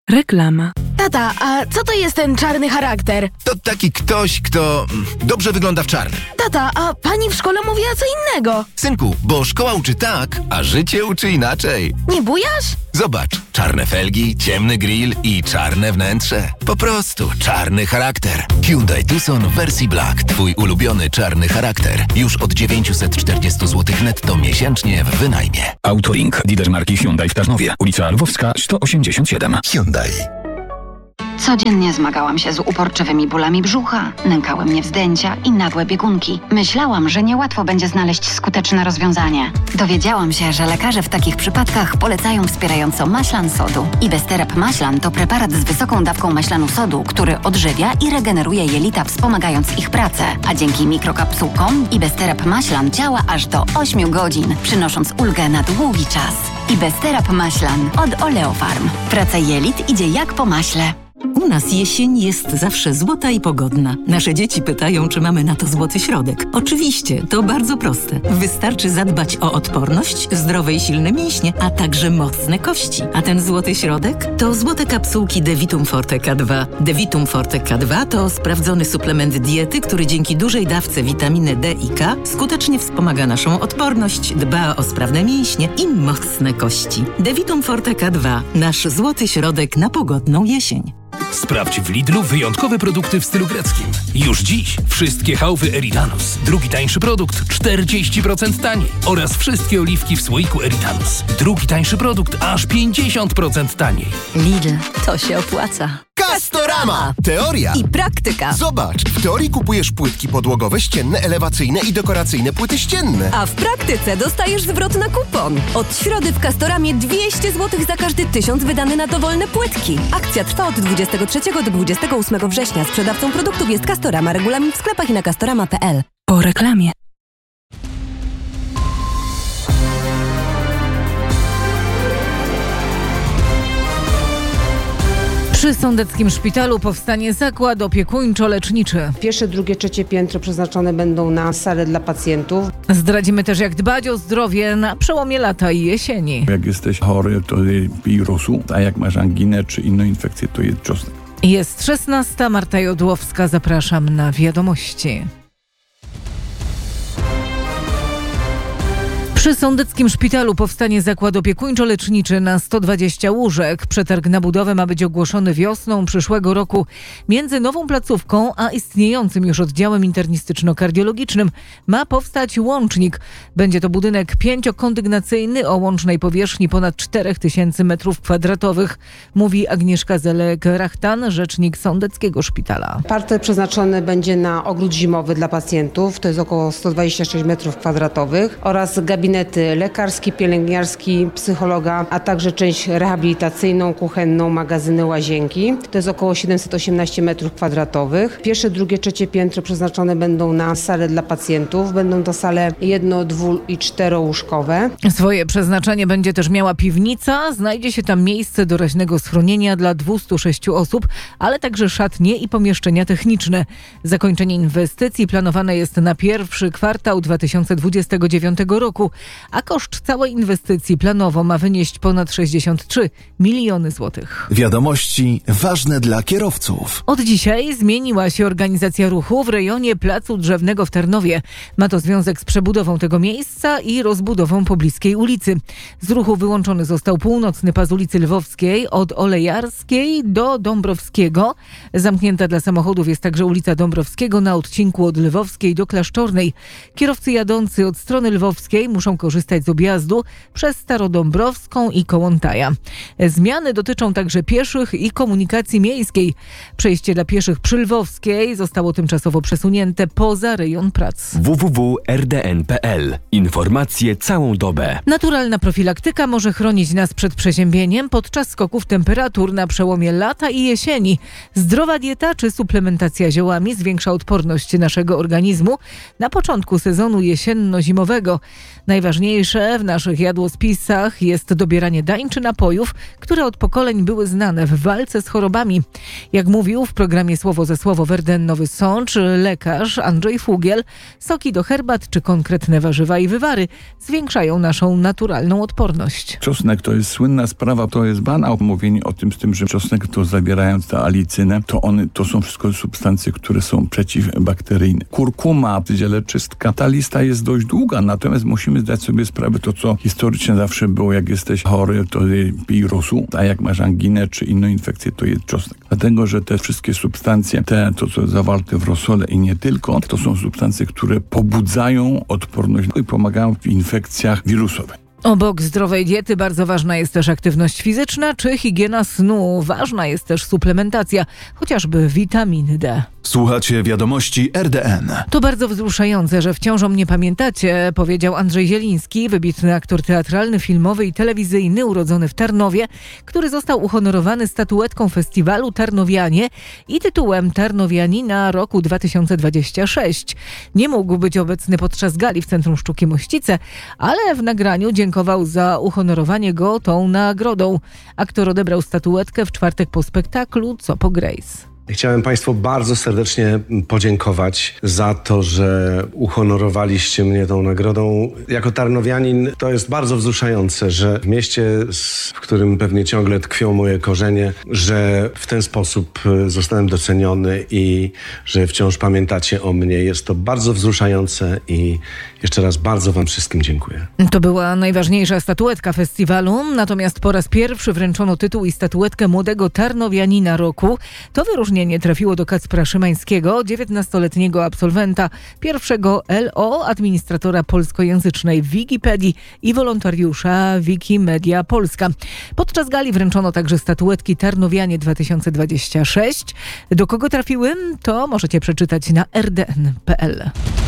Reklama. Tata, a co to jest ten czarny charakter? To taki ktoś, kto dobrze wygląda w czarnym. Tata, a pani w szkole mówiła co innego. Synku, bo szkoła uczy tak, a życie uczy inaczej. Nie bujasz? Zobacz, czarne felgi, ciemny grill i czarne wnętrze. Po prostu czarny charakter. Hyundai Tucson w wersji Black. Twój ulubiony czarny charakter. Już od 940 zł netto miesięcznie w wynajmie. Autolink, lider marki Hyundai w Tarnowie. Ulica Lwowska, 187. Hyundai. Codziennie zmagałam się z uporczywymi bólami brzucha, nękały mnie wzdęcia i nagłe biegunki. Myślałam, że niełatwo będzie znaleźć skuteczne rozwiązanie. Dowiedziałam się, że lekarze w takich przypadkach polecają wspierająco maślan sodu. Ibesterap maślan to preparat z wysoką dawką maślanu sodu, który odżywia i regeneruje jelita, wspomagając ich pracę. A dzięki mikrokapsułkom Ibesterap maślan działa aż do 8 godzin, przynosząc ulgę na długi czas. Ibesterap maślan od Oleofarm. Praca jelit idzie jak po maśle. U nas jesień jest zawsze złota i pogodna. Nasze dzieci pytają, czy mamy na to złoty środek. Oczywiście, to bardzo proste. Wystarczy zadbać o odporność, zdrowe i silne mięśnie, a także mocne kości. A ten złoty środek to złote kapsułki Devitum Forte K2. Devitum Forte K2 to sprawdzony suplement diety, który dzięki dużej dawce witaminy D i K skutecznie wspomaga naszą odporność, dba o sprawne mięśnie i mocne kości. Devitum Forte K2. Nasz złoty środek na pogodną jesień. Sprawdź w Lidlu wyjątkowe produkty w stylu greckim. Już dziś wszystkie chałwy Eridanus. Drugi tańszy produkt 40% taniej. Oraz wszystkie oliwki w słoiku Eridanus. Drugi tańszy produkt aż 50% taniej. Lidl, to się opłaca. Castorama! Teoria I praktyka. Zobacz, w teorii kupujesz płytki podłogowe, ścienne, elewacyjne i dekoracyjne płyty ścienne. A w praktyce dostajesz zwrot na kupon. Od środy w Castoramie 200 zł za każdy 1000 wydany na dowolne płytki. Akcja trwa od 23 do 28 września. Sprzedawcą produktów jest Castorama. Regulamin w sklepach i na castorama.pl. Po reklamie. Przy Sądeckim Szpitalu powstanie zakład opiekuńczo-leczniczy. Pierwsze, drugie, trzecie piętro przeznaczone będą na salę dla pacjentów. Zdradzimy też, jak dbać o zdrowie na przełomie lata i jesieni. Jak jesteś chory, to pij rosół, a jak masz anginę czy inną infekcję, to jedz czosnek. Jest 16. Marta Jodłowska. Zapraszam na wiadomości. Przy Sądeckim Szpitalu powstanie zakład opiekuńczo-leczniczy na 120 łóżek. Przetarg na budowę ma być ogłoszony wiosną przyszłego roku. Między nową placówką a istniejącym już oddziałem internistyczno-kardiologicznym ma powstać łącznik. Będzie to budynek 5-kondygnacyjny o łącznej powierzchni ponad 4000 m2, mówi Agnieszka Zelek-Rachtan, rzecznik Sądeckiego Szpitala. Parter przeznaczony będzie na ogród zimowy dla pacjentów, to jest około 126 m2 oraz gabinety lekarski, pielęgniarski, psychologa, a także część rehabilitacyjną, kuchenną, magazyny, łazienki. To jest około 718 m2. Pierwsze, drugie, trzecie piętro przeznaczone będą na salę dla pacjentów. Będą to sale 1-, 2- i 4-łóżkowe. Swoje przeznaczenie będzie też miała piwnica. Znajdzie się tam miejsce doraźnego schronienia dla 206 osób, ale także szatnie i pomieszczenia techniczne. Zakończenie inwestycji planowane jest na pierwszy kwartał 2029 roku, a koszt całej inwestycji planowo ma wynieść ponad 63 miliony złotych. Wiadomości ważne dla kierowców. Od dzisiaj zmieniła się organizacja ruchu w rejonie Placu Drzewnego w Tarnowie. Ma to związek z przebudową tego miejsca i rozbudową pobliskiej ulicy. Z ruchu wyłączony został północny pas ulicy Lwowskiej od Olejarskiej do Dąbrowskiego. Zamknięta dla samochodów jest także ulica Dąbrowskiego na odcinku od Lwowskiej do Klasztornej. Kierowcy jadący od strony lwowskiej muszą korzystać z objazdu przez Starodąbrowską i Kołątaja. Zmiany dotyczą także pieszych i komunikacji miejskiej. Przejście dla pieszych przy Lwowskiej zostało tymczasowo przesunięte poza rejon prac. www.rdn.pl. Informacje całą dobę. Naturalna profilaktyka może chronić nas przed przeziębieniem podczas skoków temperatur na przełomie lata i jesieni. Zdrowa dieta czy suplementacja ziołami zwiększa odporność naszego organizmu na początku sezonu jesienno-zimowego. najważniejsze w naszych jadłospisach jest dobieranie dań czy napojów, które od pokoleń były znane w walce z chorobami. Jak mówił w programie Słowo ze Słowo w RDN Nowy Sącz lekarz Andrzej Fugiel, soki do herbat czy konkretne warzywa i wywary zwiększają naszą naturalną odporność. Czosnek to jest słynna sprawa, to jest banał mówienie o tym, z tym, że czosnek to zawierając tę alicynę, to są wszystko substancje, które są przeciwbakteryjne. Kurkuma, zieleczystka, ta lista jest dość długa, natomiast musimy zdać sobie sprawę, to co historycznie zawsze było, jak jesteś chory, to pij rosół, a jak masz anginę czy inną infekcję, to jedz czosnek. Dlatego, że te wszystkie substancje, to co zawarte w rosole i nie tylko, to są substancje, które pobudzają odporność i pomagają w infekcjach wirusowych. Obok zdrowej diety bardzo ważna jest też aktywność fizyczna czy higiena snu. Ważna jest też suplementacja, chociażby witaminy D. Słuchacie wiadomości RDN. To bardzo wzruszające, że wciąż o mnie pamiętacie, powiedział Andrzej Zieliński, wybitny aktor teatralny, filmowy i telewizyjny, urodzony w Tarnowie, który został uhonorowany statuetką festiwalu Tarnowianie i tytułem Tarnowianina roku 2026. Nie mógł być obecny podczas gali w Centrum Sztuki Mościce, ale w nagraniu dziękował za uhonorowanie go tą nagrodą. Aktor odebrał statuetkę w czwartek po spektaklu Co po Grace. Chciałem Państwu bardzo serdecznie podziękować za to, że uhonorowaliście mnie tą nagrodą. Jako tarnowianin to jest bardzo wzruszające, że w mieście, w którym pewnie ciągle tkwią moje korzenie, że w ten sposób zostałem doceniony i że wciąż pamiętacie o mnie. Jest to bardzo wzruszające i jeszcze raz bardzo Wam wszystkim dziękuję. To była najważniejsza statuetka festiwalu, natomiast po raz pierwszy wręczono tytuł i statuetkę młodego Tarnowianina roku. To wyróżnienie trafiło do Kacpra Szymańskiego, 19-letniego absolwenta pierwszego LO, administratora polskojęzycznej Wikipedii i wolontariusza Wikimedia Polska. Podczas gali wręczono także statuetki Tarnowianie 2026. Do kogo trafiły? To możecie przeczytać na rdn.pl.